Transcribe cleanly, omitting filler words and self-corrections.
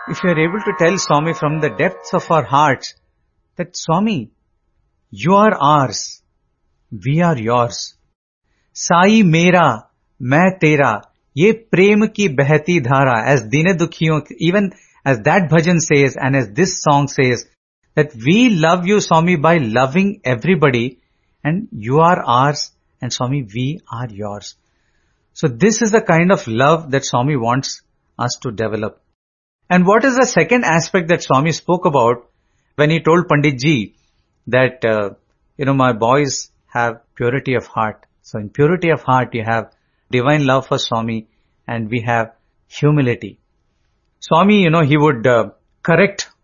if you are able to tell Swami from the depths of our hearts that Swami, you are ours, we are yours. Sai mera, मैं तेरा, ये प्रेम की बहती धारा, as दीन दुखियों, even as that bhajan says and as this song says, that we love you, Swami, by loving everybody, and you are ours, and Swami, we are yours. So this is the kind of love that Swami wants us to develop. And what is the second aspect that Swami spoke about when he told Pandit Ji that, my boys have purity of heart. So in purity of heart, you have divine love for Swami and we have humility. Swami, he would correct